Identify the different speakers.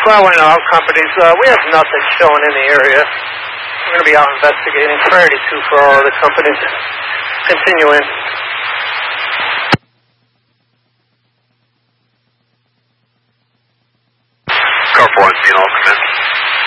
Speaker 1: Well, we know our companies, we have nothing showing in the area. We're going to be out investigating priority 2 for all of the companies. Continuing.